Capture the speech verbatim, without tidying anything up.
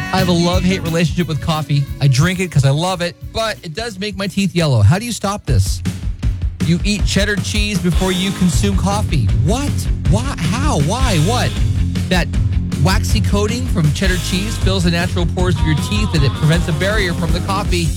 I have a love-hate relationship with coffee. I drink it because I love it, but it does make my teeth yellow. How do you stop this? You eat cheddar cheese before you consume coffee. What? Why? How? Why? What? That waxy coating from cheddar cheese fills the natural pores of your teeth and it prevents a barrier from the coffee.